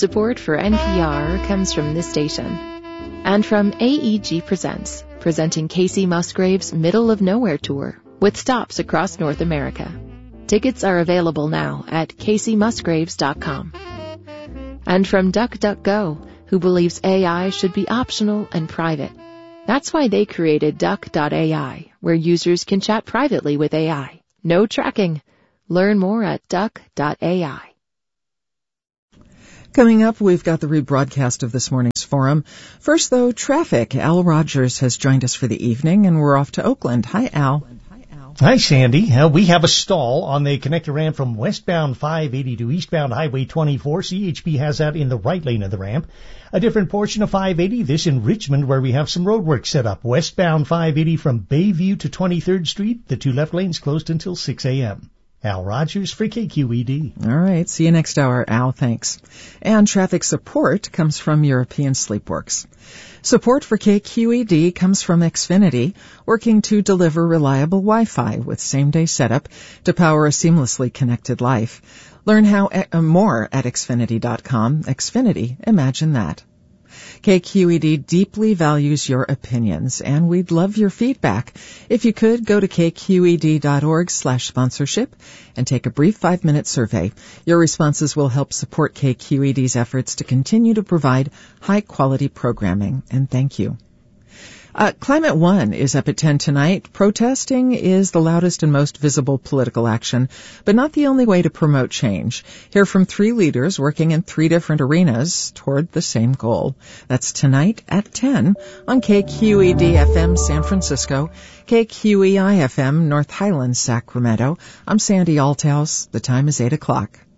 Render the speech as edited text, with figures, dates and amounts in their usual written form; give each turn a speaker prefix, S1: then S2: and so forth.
S1: Support for NPR comes from this station and from AEG Presents, presenting Casey Musgrave's Middle of Nowhere Tour with stops across North America. Tickets are available now at CaseyMusgraves.com. And from DuckDuckGo, who believes AI should be optional and private. That's why they created Duck.ai, where users can chat privately with AI. No tracking. Learn more at Duck.ai.
S2: Coming up, we've got the rebroadcast of this morning's forum. First, though, traffic. Al Rogers has joined us for the evening, and we're off to Oakland. Hi, Al.
S3: Hi, Sandy. We have a stall on the connector ramp from westbound 580 to eastbound Highway 24. CHP has that in the right lane of the ramp. A different portion of 580, this in Richmond, where we have some road work set up. Westbound 580 from Bayview to 23rd Street, the two left lanes closed until 6 a.m. Al Rogers for KQED.
S2: All right. See you next hour, Al. Thanks. And traffic support comes from European Sleepworks. Support for KQED comes from Xfinity, working to deliver reliable Wi-Fi with same-day setup to power a seamlessly connected life. Learn more at Xfinity.com. Xfinity, imagine that. KQED deeply values your opinions, and we'd love your feedback. If you could, go to kqed.org/sponsorship and take a brief 5-minute survey. Your responses will help support KQED's efforts to continue to provide high-quality programming, and thank you. Climate One is up at 10 tonight. Protesting is the loudest and most visible political action, but not the only way to promote change. Hear from 3 leaders working in 3 different arenas toward the same goal. That's tonight at 10 on KQED-FM San Francisco, KQEI-FM North Highlands, Sacramento. I'm Sandy Althouse. The time is 8 o'clock.